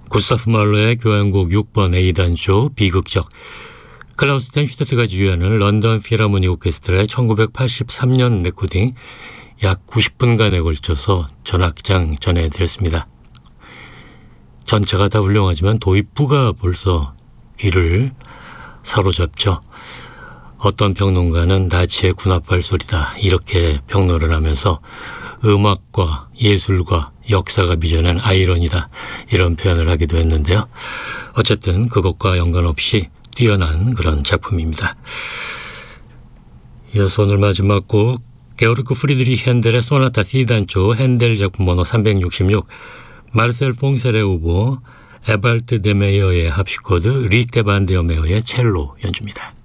구스타프 말러의 교향곡 6번 A단조 비극적, 클라우스 텐 슈테트가 지휘하는 런던 필하모니 오케스트라의 1983년 레코딩 약 90분간에 걸쳐서 전악장 전해드렸습니다. 전체가 다 훌륭하지만 도입부가 벌써 귀를 사로잡죠. 어떤 평론가는 나치의 군합발 소리다 이렇게 평론을 하면서 음악과 예술과 역사가 빚어낸 아이러니다 이런 표현을 하기도 했는데요. 어쨌든 그것과 연관없이 뛰어난 그런 작품입니다. 이어서 오늘 마지막 곡 게오르크 프리드리히 핸델의 소나타 D단조 핸델 작품 번호 366, 마르셀 퐁세레 후보, 에발트 데메이어의 합시코드, 리테 반데어메어의 첼로 연주입니다.